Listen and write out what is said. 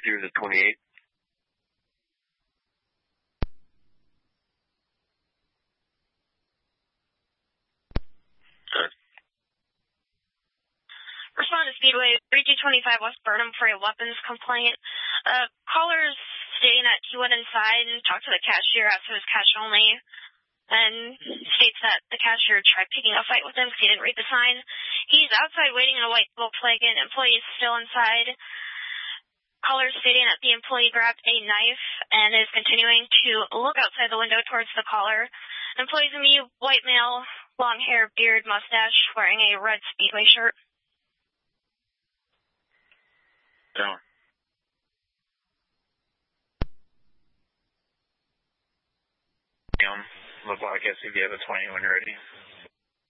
through the 28th. Respond to Speedway 3225 West Burnham for a weapons complaint. Caller's stating that he went inside and talked to the cashier, asked if it was cash only, and states that the cashier tried picking a fight with him because he didn't read the sign. He's outside waiting in a white Volkswagen. Employee is still inside. Caller stating that the employee grabbed a knife and is continuing to look outside the window towards the caller. Employee's a white male, long hair, beard, mustache, wearing a red Speedway shirt. Down. Look like SCV at the 20 when you're ready.